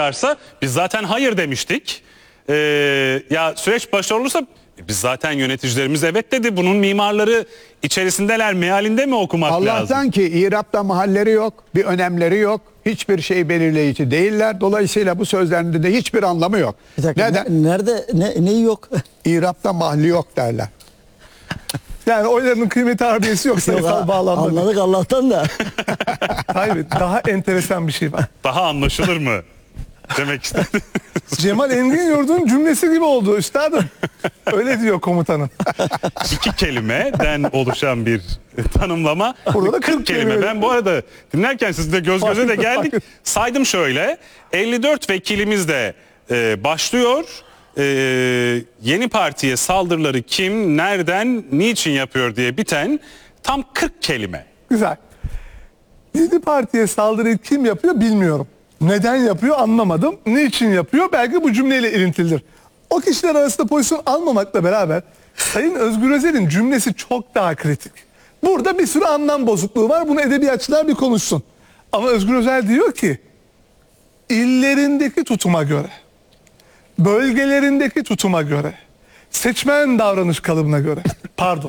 çıkarsa biz zaten hayır demiştik. Ya süreç başarılı olursa biz zaten yöneticilerimiz evet dedi. Bunun mimarları içerisindeler mealinde mi okumak lazım? Allah'tan ki İrab'da mahalleri yok, bir önemleri yok. Hiçbir şey belirleyici değiller. Dolayısıyla bu sözlerinde de hiçbir anlamı yok. Bir dakika, Neden? nerede neyi yok? İrab'da mahalli yok derler. Yani oylarının kıymeti harbiyesi yok sayısal bağlamda. Anladık Allah'tan da. Hayır, daha enteresan bir şey var. Daha anlaşılır mı? Demek istedim. Cemal Engin Yurt'un cümlesi gibi oldu üstadım. Öyle diyor komutanım. 2 kelimeden oluşan bir tanımlama. Burada da 40 40 kelime. kelime. Ben bu arada dinlerken sizle göz göze de geldik. Saydım şöyle. 54 vekilimiz de başlıyor. Yeni partiye saldırıları kim, nereden, niçin yapıyor diye biten tam 40 kelime. Güzel. Yeni partiye saldırıyı kim yapıyor bilmiyorum. Neden yapıyor anlamadım. Niçin yapıyor? Belki bu cümleyle ilintilidir. O kişiler arasında pozisyon almamakla beraber Sayın Özgür Özel'in cümlesi çok daha kritik. Burada bir sürü anlam bozukluğu var. Bunu edebiyatçılar bir konuşsun. Ama Özgür Özel diyor ki illerindeki tutuma göre, bölgelerindeki tutuma göre, seçmen davranış kalıbına göre, pardon,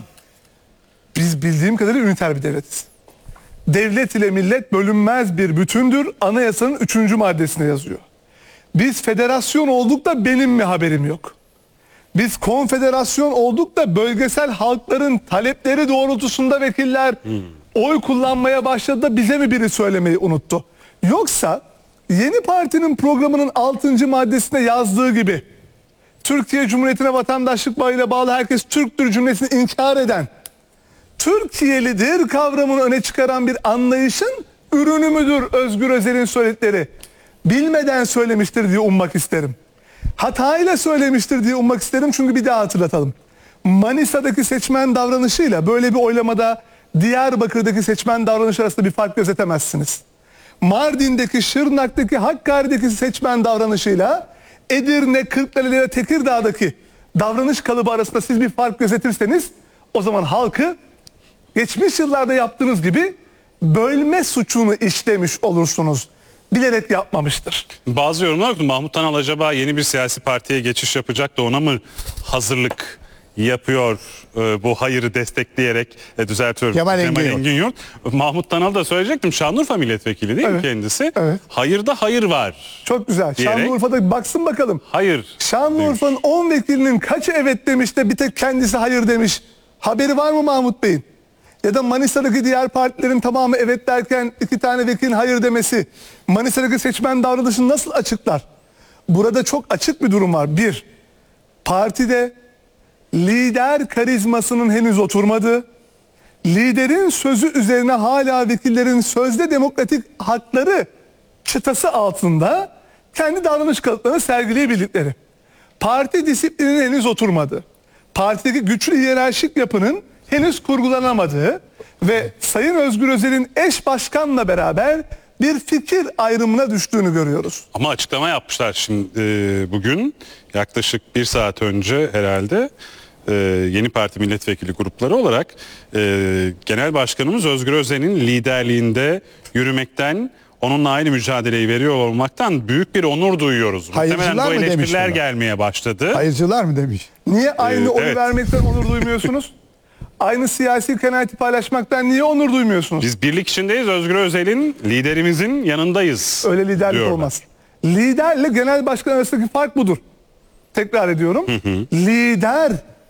biz bildiğim kadarıyla üniter bir devletiz. Devlet ile millet bölünmez bir bütündür. Anayasanın 3. maddesinde yazıyor. Biz federasyon olduk da benim mi haberim yok? Biz konfederasyon olduk da bölgesel halkların talepleri doğrultusunda vekiller oy kullanmaya başladı da bize mi biri söylemeyi unuttu? Yoksa yeni partinin programının 6. maddesinde yazdığı gibi Türkiye Cumhuriyeti'ne vatandaşlık bağıyla bağlı herkes Türktür cümlesini inkar eden, Türkiye'lidir kavramını öne çıkaran bir anlayışın ürünü müdür Özgür Özel'in söyledikleri? Bilmeden söylemiştir diye ummak isterim. Hatayla söylemiştir diye ummak isterim çünkü bir daha hatırlatalım. Manisa'daki seçmen davranışıyla böyle bir oylamada Diyarbakır'daki seçmen davranışı arasında bir fark gözetemezsiniz. Mardin'deki, Şırnak'taki, Hakkari'deki seçmen davranışıyla Edirne, Kırklareli, Tekirdağ'daki davranış kalıbı arasında siz bir fark gözetirseniz o zaman halkı geçmiş yıllarda yaptığınız gibi bölme suçunu işlemiş olursunuz. Bilerek yapmamıştır. Bazı yorumlar okudum. Mahmut Tanal acaba yeni bir siyasi partiye geçiş yapacak da ona mı hazırlık yapıyor bu hayırı destekleyerek düzeltiyorum. Cemal Engin Yurt. Mahmut Tanal da söyleyecektim. Şanlıurfa milletvekili değil mi kendisi? Evet. Hayırda hayır var. Çok güzel. Diyerek, Şanlıurfa'da baksın bakalım. hayır. Şanlıurfa'nın 10 vekilinin kaçı evet demiş de bir tek kendisi hayır demiş. Haberi var mı Mahmut Bey'in? Ya da Manisa'daki diğer partilerin tamamı evet derken 2 tane vekilin hayır demesi Manisa'daki seçmen davranışını nasıl açıklar? Burada çok açık bir durum var. Bir, partide lider karizmasının henüz oturmadığı, liderin sözü üzerine hala vekillerin sözde demokratik hakları çıtası altında kendi davranış kalıplarını sergileyebildikleri. Parti disiplininin henüz oturmadığı, partideki güçlü hiyerarşik yapının henüz kurgulanamadığı ve Sayın Özgür Özel'in eş başkanla beraber bir fikir ayrımına düştüğünü görüyoruz. Ama açıklama yapmışlar şimdi bugün yaklaşık 1 saat önce herhalde yeni parti milletvekili grupları olarak Genel Başkanımız Özgür Özel'in liderliğinde yürümekten, onunla aynı mücadeleyi veriyor olmaktan büyük bir onur duyuyoruz. Hayırcılar Muhtemelen bu mı demiş eleştiriler bunu? gelmeye başladı. Hayırcılar mı demiş? Niye aynı oy evet. vermekten onur duymuyorsunuz? Aynı siyasi kanaati paylaşmaktan niye onur duymuyorsunuz? Biz birlik içindeyiz. Özgür Özel'in, liderimizin yanındayız. Öyle liderlik diyorlar. olmaz. Liderle genel başkan arasındaki fark budur. Tekrar ediyorum. Lider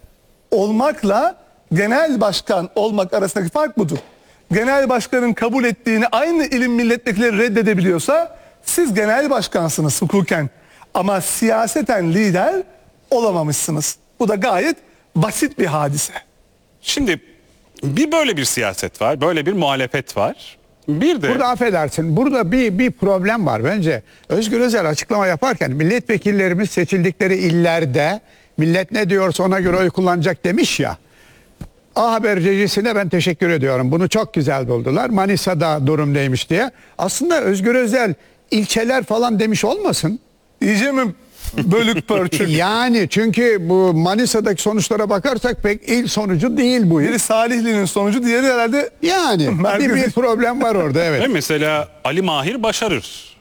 olmakla genel başkan olmak arasındaki fark budur. Genel başkanın kabul ettiğini aynı ilim milletvekilleri reddedebiliyorsa siz genel başkansınız hukuken. Ama siyaseten lider olamamışsınız. Bu da gayet basit bir hadise. Şimdi böyle bir siyaset var, böyle bir muhalefet var. Bir de Burada affedersin. Burada bir problem var bence. Özgür Özel açıklama yaparken milletvekillerimiz seçildikleri illerde millet ne diyorsa ona göre oy kullanacak demiş ya. A Haber recisine ben teşekkür ediyorum. Bunu çok güzel buldular. Manisa'da durum neymiş diye. Aslında Özgür Özel ilçeler falan demiş olmasın? İyice mi bölük pörçük? Yani çünkü bu Manisa'daki sonuçlara bakarsak pek il sonucu değil bu. Biri Salihli'nin sonucu, diğeri herhalde Yani bir problem var orada, evet. ve mesela Ali Mahir başarır.